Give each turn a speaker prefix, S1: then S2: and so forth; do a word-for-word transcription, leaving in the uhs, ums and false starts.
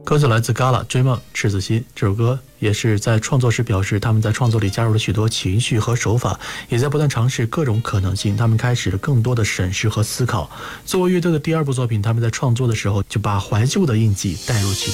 S1: 歌曲来自 Gala 追梦赤子心，这首歌也是在创作时表示，他们在创作里加入了许多情绪和手法，也在不断尝试各种可能性。他们开始了更多的审视和思考。作为乐队的第二部作品，他们在创作的时候就把怀旧的印记带入其